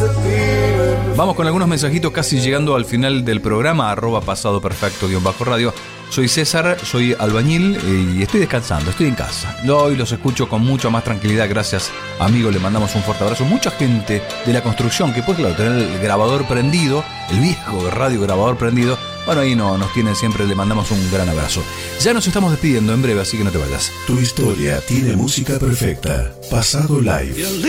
Vamos con algunos mensajitos casi llegando al final del programa, @pasadoperfecto_radio. Soy César, soy albañil y estoy descansando, estoy en casa. Hoy los escucho con mucha más tranquilidad, gracias amigo, le mandamos un fuerte abrazo. Mucha gente de la construcción que pues claro, tener el grabador prendido, el viejo radio grabador prendido, bueno ahí no, nos tienen siempre, le mandamos un gran abrazo. Ya nos estamos despidiendo en breve, así que no te vayas. Tu historia tiene música perfecta. Pasado Live.